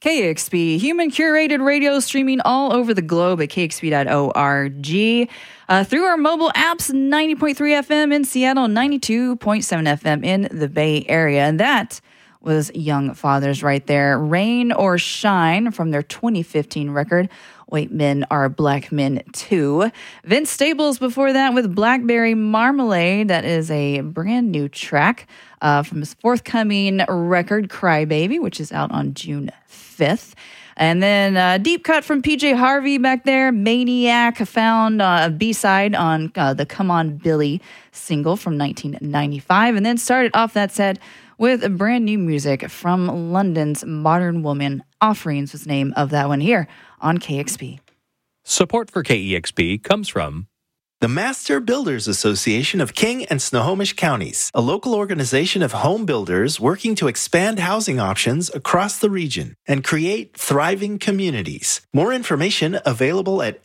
KEXP, human curated radio streaming all over the globe at kexp.org. Through our mobile apps, 90.3 FM in Seattle, 92.7 FM in the Bay Area. And that was Young Fathers right there. Rain or Shine from their 2015 record, White Men Are Black Men Too. Vince Staples before that with Blackberry Marmalade. That is a brand new track from his forthcoming record, Cry Baby, which is out on June 5th. And then deep cut from PJ Harvey back there, Maniac, found a B-side on the Come On Billy single from 1995. And then started off that set with brand new music from London's Modern Woman. Offerings was the name of that one here on KEXP. Support for KEXP comes from the Master Builders Association of King and Snohomish Counties, a local organization of home builders working to expand housing options across the region and create thriving communities. More information available at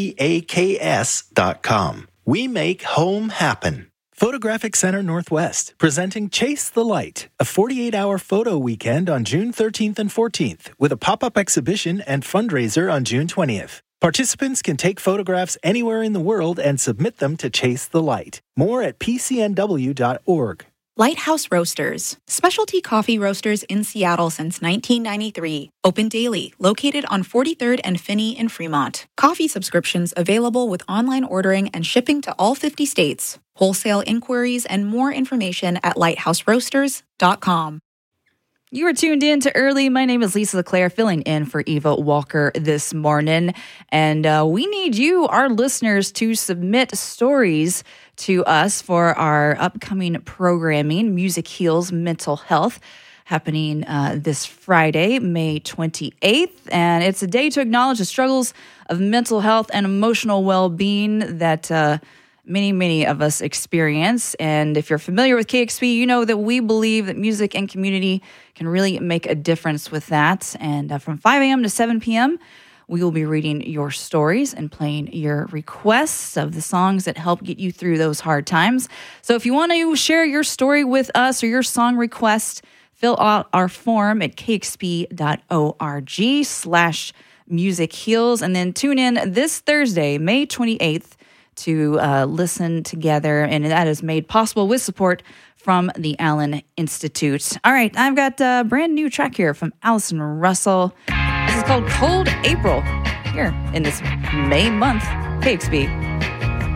mbaks.com. We make home happen. Photographic Center Northwest, presenting Chase the Light, a 48-hour photo weekend on June 13th and 14th, with a pop-up exhibition and fundraiser on June 20th. Participants can take photographs anywhere in the world and submit them to Chase the Light. More at pcnw.org. Lighthouse Roasters, specialty coffee roasters in Seattle since 1993. Open daily, located on 43rd and Finney in Fremont. Coffee subscriptions available with online ordering and shipping to all 50 states. Wholesale inquiries and more information at lighthouseroasters.com. You are tuned in to Early. My name is Lisa LeClaire, filling in for Eva Walker this morning. And we need you, our listeners, to submit stories to us for our upcoming programming, Music Heals Mental Health, happening this Friday, May 28th. And it's a day to acknowledge the struggles of mental health and emotional well-being that many of us experience. And if you're familiar with KEXP, you know that we believe that music and community can really make a difference with that. And from 5 a.m. to 7 p.m., we will be reading your stories and playing your requests of the songs that help get you through those hard times. So if you want to share your story with us or your song request, fill out our form at kexp.org/Music Heals. And then tune in this Thursday, May 28th, to listen together, and that is made possible with support from the Allen Institute. All right, I've got a brand new track here from Allison Russell. This is called Cold April, here in this May month, KEXP.